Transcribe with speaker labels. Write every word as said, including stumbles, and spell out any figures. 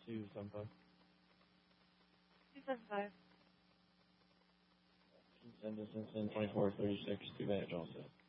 Speaker 1: two seven five.
Speaker 2: two seven five.
Speaker 1: Send us in twenty-four thirty-six to Advantage also.